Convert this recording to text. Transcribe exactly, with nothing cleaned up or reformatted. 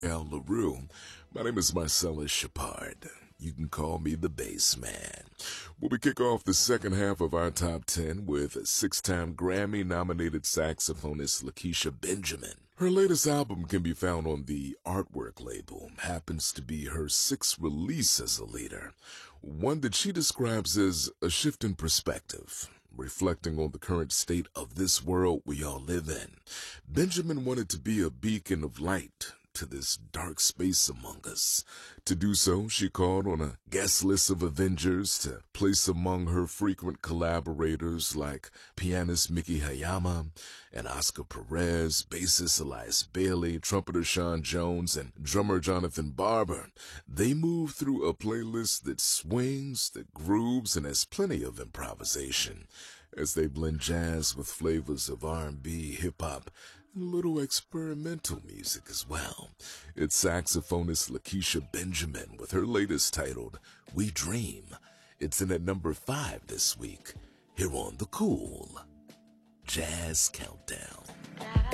Al LaRue. My name is Marcellus Shepard. You can call me the Bass Man. Well, we kick off the second half of our top ten with six-time Grammy-nominated saxophonist Lakecia Benjamin. Her latest album can be found on the Artwork label, happens to be her sixth release as a leader, one that she describes as a shift in perspective, reflecting on the current state of this world we all live in. Benjamin wanted to be a beacon of light to this dark space among us. To do so, she called on a guest list of Avengers to place among her frequent collaborators like pianist Miki Hayama and Oscar Perez, bassist Elias Bailey, trumpeter Sean Jones, and drummer Jonathan Barber. They move through a playlist that swings, that grooves, and has plenty of improvisation as they blend jazz with flavors of R and B, hip-hop, and a little experimental music as well. It's saxophonist Lakecia Benjamin with her latest titled We Dream. It's in at number five this week here on the Cool Jazz Countdown.